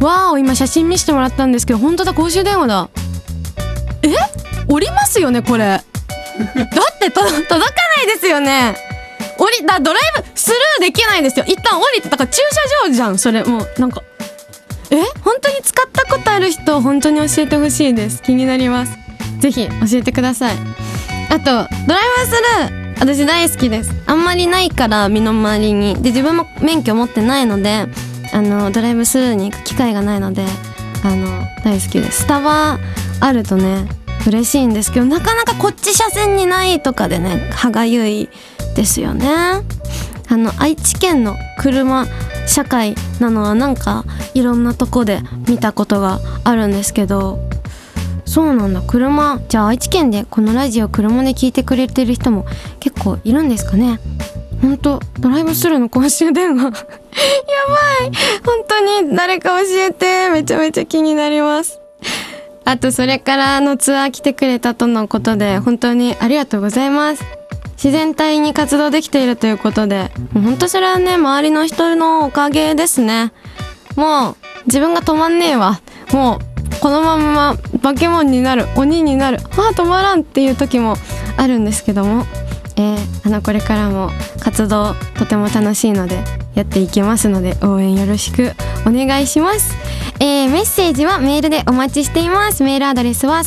わー、今写真見せてもらったんですけど、本当だ、公衆電話だ。降りますよねこれ。だって届かないですよね。ドライブスルーできないですよ。一旦降りて、だから駐車場じゃんそれ。もうなんか本当に使ったことある人、本当に教えてほしいです。気になります。ぜひ教えてください。あとドライブスルー、私大好きです。あんまりないから、身の回りに。で自分も免許持ってないので、ドライブスルーに行く機会がないので、大好きです。スタバあるとね嬉しいんですけど、なかなかこっち車線にないとかでね、歯がゆいですよね。愛知県の車社会なのはなんかいろんなとこで見たことがあるんですけど、そうなんだ。じゃあ愛知県でこのラジオ車で聞いてくれてる人も結構いるんですかね。ほんとドライブスルーの公衆電話やばい、本当に誰か教えて。めちゃめちゃ気になります。あとそれからツアー来てくれたとのことで、本当にありがとうございます。自然体に活動できているということで、もう本当それはね、周りの人のおかげですね。もう自分が止まんねえわ、もうこのまま化け物になる、鬼になる、止まらんっていう時もあるんですけども、これからも活動とても楽しいのでやっていきますので、応援よろしくお願いします。メッセージはメールでお待ちしています。メールアドレスは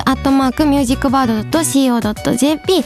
sparkle@musicbird.co.jp、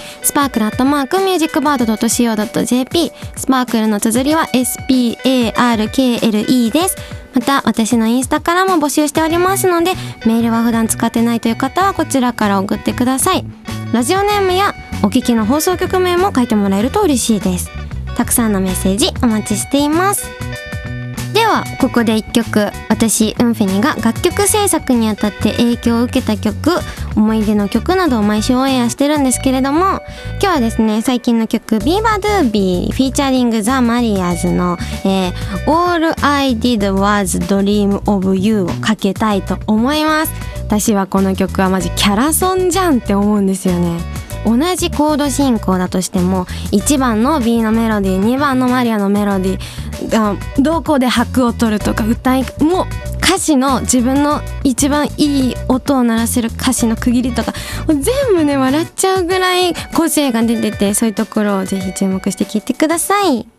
sparkle@musicbird.co.jp、 スパークルの綴りは SPARKLE です。また私のインスタからも募集しておりますので、メールは普段使ってないという方はこちらから送ってください。ラジオネームやお聞きの放送局名も書いてもらえると嬉しいです。たくさんのメッセージお待ちしています。ではここで一曲、私ウンフェニが楽曲制作にあたって影響を受けた曲、思い出の曲などを毎週オンエアしてるんですけれども、今日はですね、最近の曲ビーバドゥービーフィーチャリングザ・マリアーズの、All I Did Was Dream of You をかけたいと思います。私はこの曲はマジキャラソンじゃんって思うんですよね。同じコード進行だとしても、1番の B のメロディー、2番のマリアのメロディーがどこで拍を取るとか、もう歌詞の自分の一番いい音を鳴らせる歌詞の区切りとか、全部ね笑っちゃうぐらい個性が出てて、そういうところをぜひ注目して聴いてください。